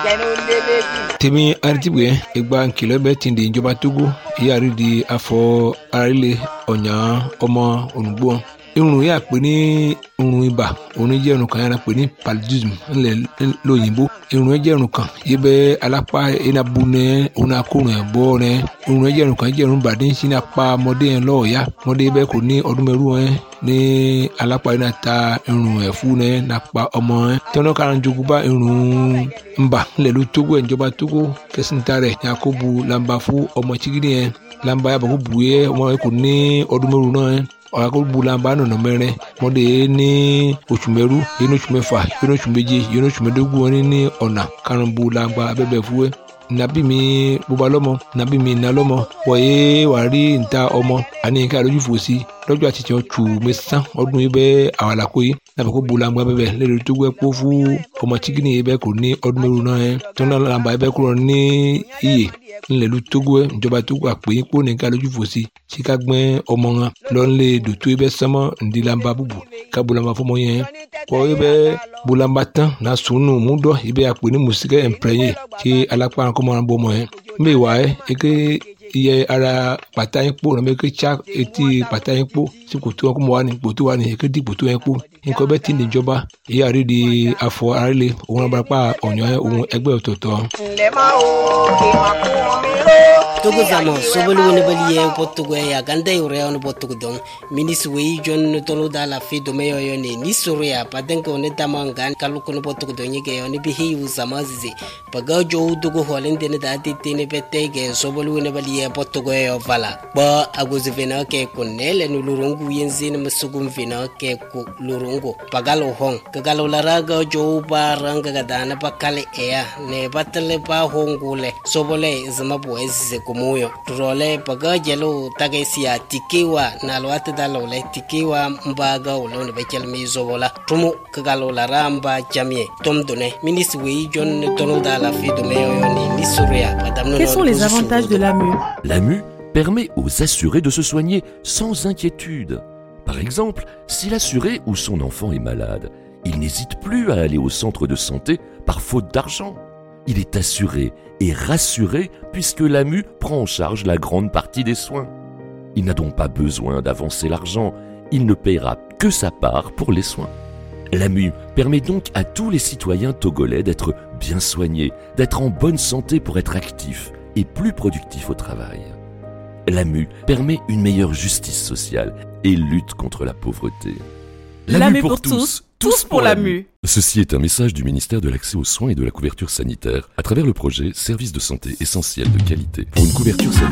tèmi aritibwe egba nkìlọ̀ bẹ́ẹ̀ ti di ìjọba Togo ìyáàrí di afọ arílẹ̀ ọ̀yàn ọmọ olùgbò irun yà pé ní irun ibà òun jẹ́ irun kan yàrá pé ní paludism ńlẹ̀ lóyìnbó irun jẹ́ irun kan yìí bẹ́ alápá enabu nẹ òun akórun ẹ̀ bọ́ nẹ irun jẹ́ irun kan jẹ́ irun bàdé ń sin apá ọmọdé yẹn lọ́ọ̀ọ́yá ọmọdé bẹ́ẹ̀ kò ní ọdún mẹ́rù ẹ̀ ní alápá yẹn náà ta irun ẹ̀ fún ẹ̀ nàpa ọmọ ẹ̀ tọ́nà kára jogun bá irun ńbà ńlẹ̀ ló Togo ẹ̀ ìjọba Togo kẹsìntà rẹ̀ yakubu lamba fún ọmọ chigidi yẹn lamba yàbọ̀ kó bu yẹ ọmọ yẹn kò ní ọdún mẹ́rù náà ẹ̀ ọ̀làkọ̀gbọ̀làmbà nọ̀nà mẹ́rin mọ́dé ní oṣù mẹ́rú yẹn oṣù mẹ́fà yẹn oṣù méje yẹn oṣù mẹ́dógún wọn ní ọ̀nà karùnbọ̀làmbà abẹ́bẹ̀ fúwẹ́ nàbí mi bóba lọ́mọ nàbí mi nà lọ́mọ wọ̀nyé wà rí níta ọmọ àní nǹkan àlójú fò sí lọ́jọ́ àti tiẹ̀ tù mẹ́sàn ọdún yìí bẹ́ẹ̀ àwàlàkó yìí nàbẹ̀ kó bọ̀làmbà bẹ́bẹ̀ lẹ́rìí tó gbẹ́ kó fún ọmọ chikini yìí bẹ́ẹ̀ kò ní ọdún mẹ́rù náà yẹn tó náà làǹbà yìí bẹ́ẹ̀ kúrò ní iyè ńlẹ̀lú Togo ẹ̀ ìjọba Togo àpèyìn pò nìkan lójú fò sí sika gbẹ́ ọmọ wọn lọ́nlẹ̀ dòtó ẹ bẹ́ sánmọ́ ndílamba búbu ká bolamba fọmọ yẹn kọ́ ẹ bẹ́ bolamba tán na sunu múdọ̀ ẹ bẹ́ àpè ní musikẹ́ ẹ̀mpẹ́yẹ kí alápá kọ́ máa bọ́ ọmọ yẹn ń bẹ̀ wá ẹ eke iye ara pàtà yín pò nàbẹ́ eke tsa etí pàtà yín pò sí kòtò wọn kó mọ wá ní kòtò wá ní eke di kòtò yẹn pò nǹkan bẹ́ẹ̀ tí ní ìjọba ìyá rí di afọ arílẹ̀ òun abarapá ọ̀yàn òun ẹgbẹ́ ọ̀tọ̀ọ̀tọ̀. Togo zamo sobolu ne bali ye potugo ya ganda yure on potugo don minis wei jon tolo da la fi do meyo yo ne ni soria padenko ne tamangan kaluko no potugo don yege yo ne bihi u zamazi paga jo dugo holende ne da tine petege sobolu ne bali ye potugo yo vala ba agozi vena ke konele no lurungu yenzi ne masugum vena ke ko lurungu pagalo hong kagalo laraga jo baranga gadana pakale ya ne batale pa hongule sobole zamabu eze moyo role paga jelo tagesia tikiwa na lwata dalole tikiwa mbaga ulone bekel mizobola tumu kagalo la ramba jamie tomdone ministre wi jon tono dala fi do meyo ni nisuria padamno. Quels sont les avantages de l'AMU? L'AMU permet aux assurés de se soigner sans inquiétude. Par exemple, si l'assuré ou son enfant est malade, il n'hésite plus à aller au centre de santé par faute d'argent. Il est assuré et rassuré puisque l'AMU prend en charge la grande partie des soins. Il n'a donc pas besoin d'avancer l'argent, il ne paiera que sa part pour les soins. L'AMU permet donc à tous les citoyens togolais d'être bien soignés, d'être en bonne santé pour être actifs et plus productifs au travail. L'AMU permet une meilleure justice sociale et lutte contre la pauvreté. L'AMU pour tous, tous pour l'AMU. Ceci est un message du ministère de l'Accès aux soins et de la couverture sanitaire à travers le projet Service de santé essentiel de qualité pour une couverture sanitaire.